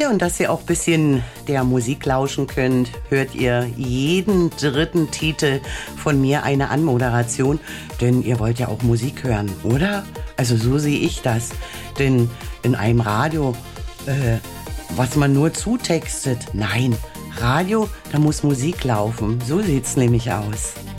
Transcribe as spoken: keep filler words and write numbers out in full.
Ja, und dass ihr auch ein bisschen der Musik lauschen könnt, hört ihr jeden dritten Titel von mir eine Anmoderation, denn ihr wollt ja auch Musik hören, oder? Also so sehe ich das, denn in einem Radio, äh, was man nur zutextet, nein, Radio, da muss Musik laufen, so sieht's nämlich aus.